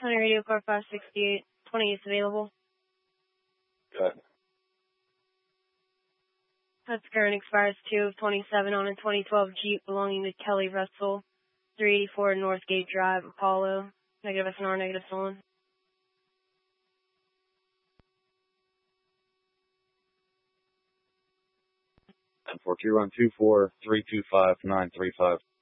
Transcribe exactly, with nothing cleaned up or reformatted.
on your radio car five sixty-eight, twenty-eight available. Okay. That's current expires two of twenty-seven on a twenty twelve Jeep belonging to Kelly Russell, three eighty-four Northgate Drive, Apollo. Negative S N R, negative stolen. ten four two, run two four three two five nine three five.